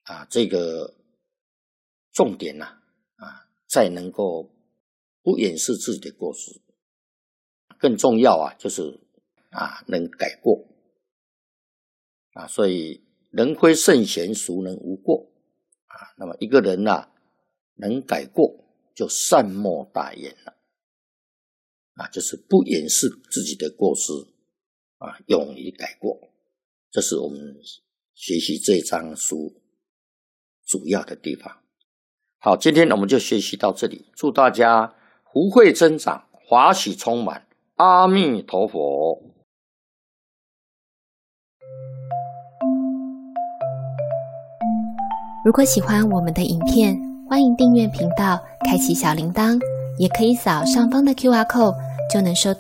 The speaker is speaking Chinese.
这个重点再能够不掩饰自己的过失，更重要就是能改过所以人非圣贤，孰能无过那么一个人能改过，就善莫大焉了就是不掩饰自己的过失勇于改过。这是我们学习这一章书主要的地方。好，今天我们就学习到这里，祝大家福慧增长，法喜充满，阿弥陀佛。 如果喜欢我们的影片，欢迎订阅频道，开启小铃铛，也可以扫上方的 QR code，就能收